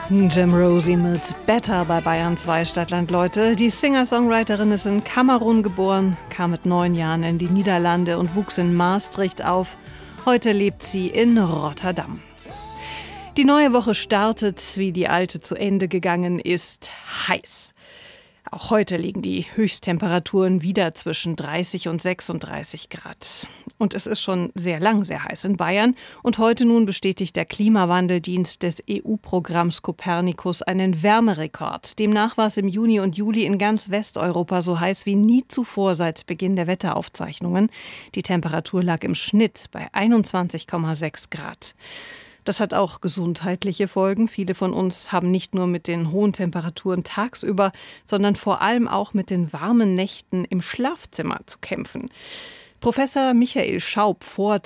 Jim Rosie mit Better bei Bayern 2 Stadtland Leute. Die Singer-Songwriterin ist in Kamerun geboren, kam mit 9 Jahren in die Niederlande und wuchs in Maastricht auf. Heute lebt sie in Rotterdam. Die neue Woche startet, wie die alte zu Ende gegangen ist, heiß. Auch heute liegen die Höchsttemperaturen wieder zwischen 30 und 36 Grad. Und es ist schon sehr lang sehr heiß in Bayern. Und heute nun bestätigt der Klimawandeldienst des EU-Programms Copernicus einen Wärmerekord. Demnach war es im Juni und Juli in ganz Westeuropa so heiß wie nie zuvor seit Beginn der Wetteraufzeichnungen. Die Temperatur lag im Schnitt bei 21,6 Grad. Das hat auch gesundheitliche Folgen. Viele von uns haben nicht nur mit den hohen Temperaturen tagsüber, sondern vor allem auch mit den warmen Nächten im Schlafzimmer zu kämpfen. Professor Michael Schaub forscht